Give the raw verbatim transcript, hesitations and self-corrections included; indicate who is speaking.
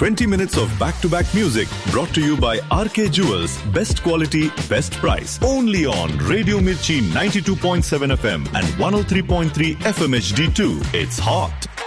Speaker 1: twenty minutes of back-to-back music brought to you by R K Jewels. Best quality, best price. Only on Radio Mirchi ninety-two point seven F M and one oh three point three F M H D two. It's hot.